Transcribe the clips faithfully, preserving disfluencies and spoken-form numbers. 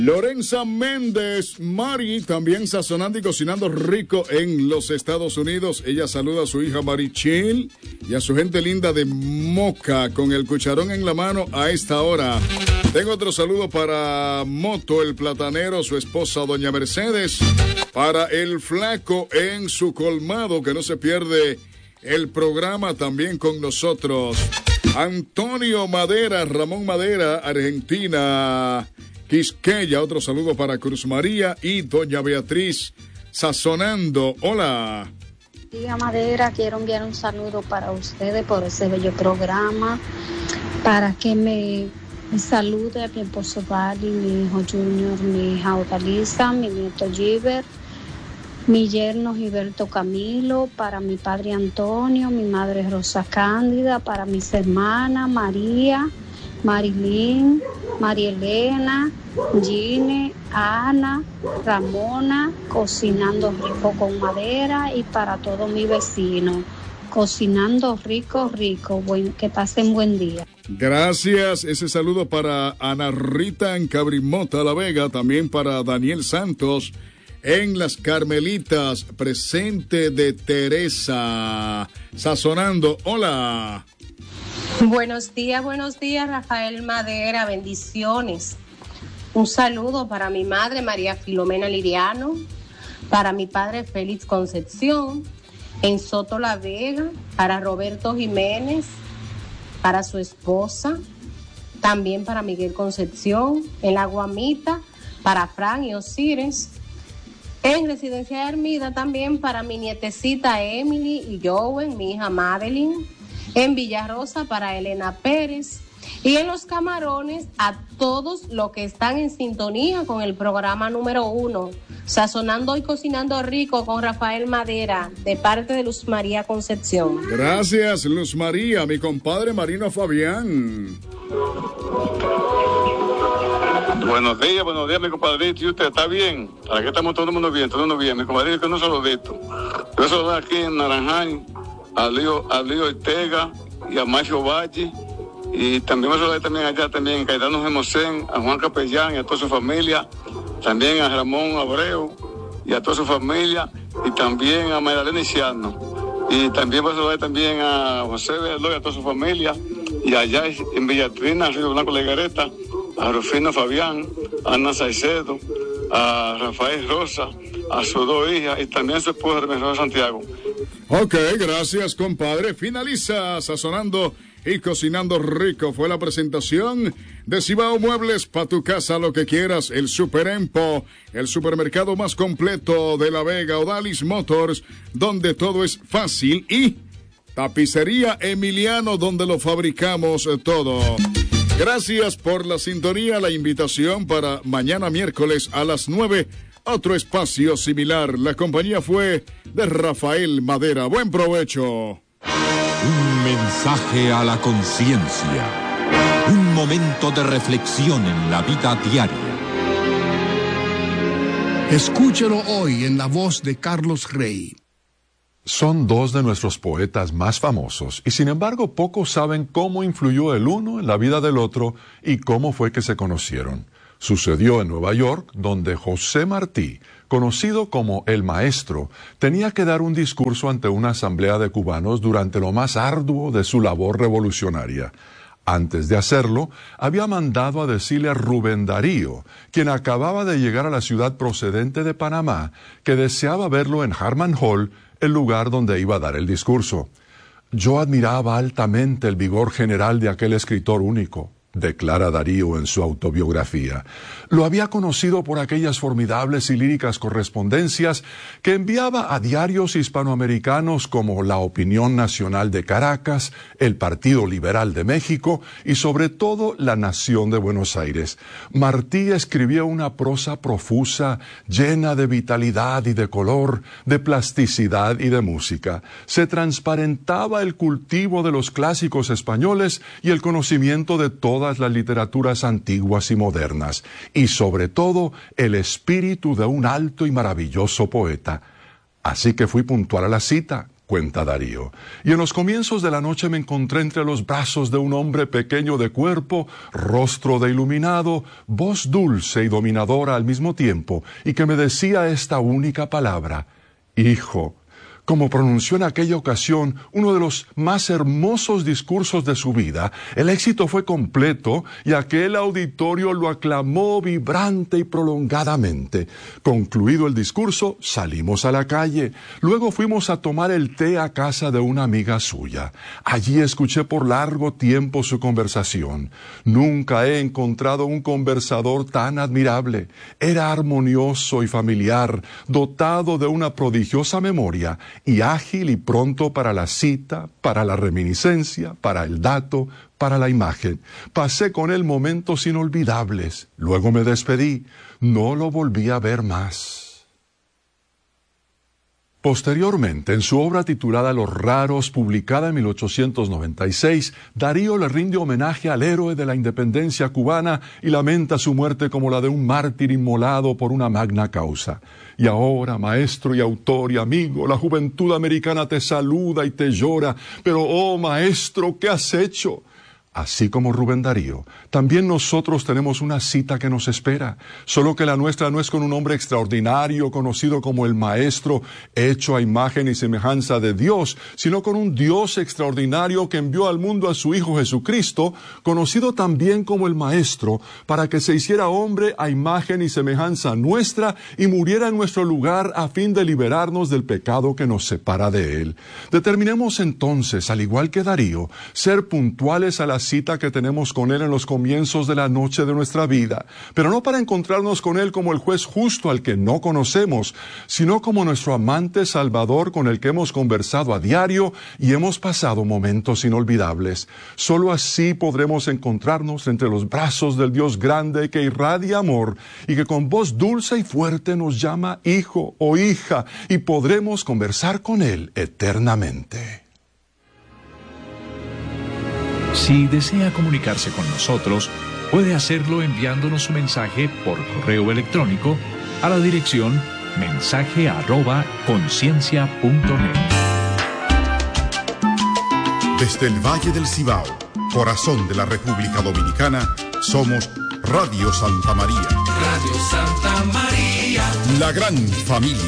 Lorenza Méndez, Mari, también sazonando y cocinando rico en los Estados Unidos. Ella saluda a su hija Marichil y a su gente linda de Moca con el cucharón en la mano a esta hora. Tengo otro saludo para Moto, el platanero, su esposa doña Mercedes, para el flaco en su colmado, que no se pierde el programa también con nosotros. Antonio Madera, Ramón Madera, Argentina, Quisqueya, otro saludo para Cruz María y doña Beatriz, sazonando. Hola. Tía Madera, quiero enviar un saludo para ustedes por ese bello programa, para que me, me salude a mi esposo Vali, mi hijo Junior, mi hija Odalisa, mi nieto Giver, mi yerno Gilberto Camilo, para mi padre Antonio, mi madre Rosa Cándida, para mis hermanas María, Marilyn, María Elena, Gine, Ana, Ramona, cocinando rico con madera, y para todos mis vecinos, cocinando rico, rico. Buen, que pasen buen día. Gracias. Ese saludo para Ana Rita en Cabrimota, La Vega, también para Daniel Santos en Las Carmelitas, presente de Teresa, sazonando. Hola. Buenos días, buenos días, Rafael Madera, bendiciones. Un saludo para mi madre María Filomena Liriano, para mi padre Félix Concepción, en Soto La Vega, para Roberto Jiménez, para su esposa, también para Miguel Concepción, en La Guamita, para Fran y Osires, en Residencia de Hermida también para mi nietecita Emily y Joven, mi hija Madeline, en Villarrosa para Elena Pérez, y en Los Camarones a todos los que están en sintonía con el programa número uno, Sazonando y Cocinando Rico con Rafael Madera, de parte de Luz María Concepción. Gracias, Luz María, mi compadre Marino Fabián. Buenos días, buenos días, mi compadrito. ¿Y usted está bien? Aquí estamos todo el mundo bien, todo el mundo bien. Mi compadrito, que no saludito. Yo saludo aquí en Naranjal a Lío, a Lío Ortega y a Macho Valle. Y también me saludé también allá también en Caetano Gemosén, a Juan Capellán y a toda su familia. También a Ramón Abreu y a toda su familia. Y también a Magdalena Isiano. Y también me saludé también a José Veloy y a toda su familia. Y allá en Villatrina, Río Blanco Legareta, a Rufino Fabián, a Ana Saicedo, a Rafael Rosa, a sus dos hijas y también a su esposa Hermes Santiago. Ok, gracias, compadre. Finaliza Sazonando y Cocinando Rico. Fue la presentación de Cibao Muebles, para tu casa, lo que quieras. El Super Empo, el supermercado más completo de La Vega. Odalis Motors, donde todo es fácil. Y Tapicería Emiliano, donde lo fabricamos todo. Gracias por la sintonía, la invitación para mañana miércoles a las nueve, otro espacio similar. La compañía fue de Rafael Madera. Buen provecho. Un mensaje a la conciencia. Un momento de reflexión en la vida diaria. Escúchelo hoy en la voz de Carlos Rey. Son dos de nuestros poetas más famosos y sin embargo pocos saben cómo influyó el uno en la vida del otro y cómo fue que se conocieron. Sucedió en Nueva York, donde José Martí, conocido como El Maestro, tenía que dar un discurso ante una asamblea de cubanos durante lo más arduo de su labor revolucionaria. Antes de hacerlo, había mandado a decirle a Rubén Darío, quien acababa de llegar a la ciudad procedente de Panamá, que deseaba verlo en Harman Hall, el lugar donde iba a dar el discurso. Yo admiraba altamente el vigor general de aquel escritor único, declara Darío en su autobiografía. Lo había conocido por aquellas formidables y líricas correspondencias que enviaba a diarios hispanoamericanos como La Opinión Nacional de Caracas, el Partido Liberal de México y sobre todo La Nación de Buenos Aires. Martí escribía una prosa profusa, llena de vitalidad y de color, de plasticidad y de música. Se transparentaba el cultivo de los clásicos españoles y el conocimiento de todas las literaturas antiguas y modernas, y sobre todo el espíritu de un alto y maravilloso poeta. Así que fui puntual a la cita, cuenta Darío. Y en los comienzos de la noche me encontré entre los brazos de un hombre pequeño de cuerpo, rostro de iluminado, voz dulce y dominadora al mismo tiempo, y que me decía esta única palabra: hijo. Como pronunció en aquella ocasión uno de los más hermosos discursos de su vida, el éxito fue completo y aquel auditorio lo aclamó vibrante y prolongadamente. Concluido el discurso, salimos a la calle. Luego fuimos a tomar el té a casa de una amiga suya. Allí escuché por largo tiempo su conversación. Nunca he encontrado un conversador tan admirable. Era armonioso y familiar, dotado de una prodigiosa memoria, y ágil y pronto para la cita, para la reminiscencia, para el dato, para la imagen. Pasé con él momentos inolvidables. Luego me despedí. No lo volví a ver más. Posteriormente, en su obra titulada Los Raros, publicada en mil ochocientos noventa y seis, Darío le rinde homenaje al héroe de la independencia cubana y lamenta su muerte como la de un mártir inmolado por una magna causa. Y ahora, maestro y autor y amigo, la juventud americana te saluda y te llora, pero oh maestro, ¿qué has hecho? Así como Rubén Darío, también nosotros tenemos una cita que nos espera, solo que la nuestra no es con un hombre extraordinario conocido como el Maestro, hecho a imagen y semejanza de Dios, sino con un Dios extraordinario que envió al mundo a su Hijo Jesucristo, conocido también como el Maestro, para que se hiciera hombre a imagen y semejanza nuestra y muriera en nuestro lugar a fin de liberarnos del pecado que nos separa de Él. Determinemos entonces, al igual que Darío, ser puntuales a la cita que tenemos con Él en los comienzos de la noche de nuestra vida, pero no para encontrarnos con Él como el juez justo al que no conocemos, sino como nuestro amante Salvador con el que hemos conversado a diario y hemos pasado momentos inolvidables. Solo así podremos encontrarnos entre los brazos del Dios grande que irradia amor y que con voz dulce y fuerte nos llama hijo o hija, y podremos conversar con Él eternamente. Si desea comunicarse con nosotros, puede hacerlo enviándonos su mensaje por correo electrónico a la dirección mensaje arroba conciencia punto net. Desde el Valle del Cibao, corazón de la República Dominicana, somos Radio Santa María. Radio Santa María. La gran familia.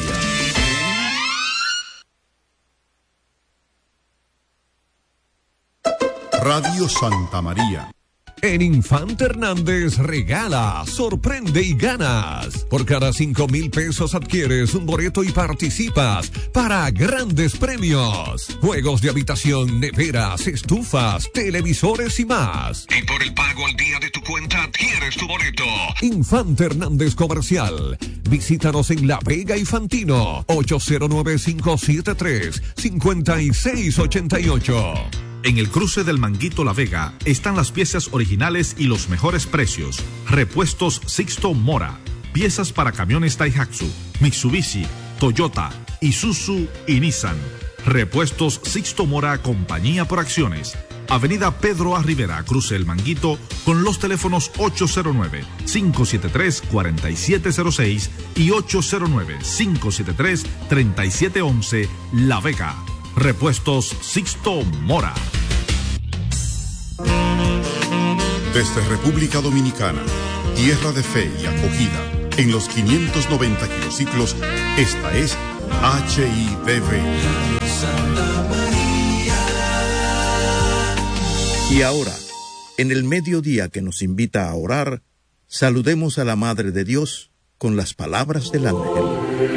Radio Santa María. En Infante Hernández regala, sorprende y ganas. Por cada cinco mil pesos adquieres un boleto y participas para grandes premios. Juegos de habitación, neveras, estufas, televisores y más. Y por el pago al día de tu cuenta adquieres tu boleto. Infante Hernández Comercial. Visítanos en La Vega y Fantino. ocho cero nueve, cinco siete tres, cinco seis ocho ocho. En el cruce del Manguito La Vega están las piezas originales y los mejores precios. Repuestos Sixto Mora. Piezas para camiones Daihatsu, Mitsubishi, Toyota, Isuzu y Nissan. Repuestos Sixto Mora, compañía por acciones. Avenida Pedro A. Rivera, cruce el Manguito, con los teléfonos ocho cero nueve, cinco siete tres, cuatro siete cero seis y ocho cero nueve, cinco siete tres, tres siete uno uno, La Vega. Repuestos Sixto Mora. Desde República Dominicana, tierra de fe y acogida, en los quinientos noventa kilociclos, esta es H I D V. Y ahora, en el mediodía que nos invita a orar, saludemos a la Madre de Dios con las palabras del ángel.